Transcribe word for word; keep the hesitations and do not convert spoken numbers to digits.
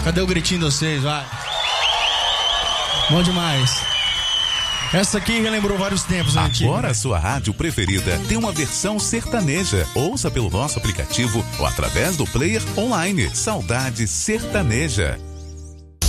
Cadê o gritinho de vocês? Vai. Bom demais. Essa aqui relembrou vários tempos antigos. Agora a sua rádio preferida tem uma versão sertaneja. Ouça pelo nosso aplicativo ou através do player online. Saudade Sertaneja.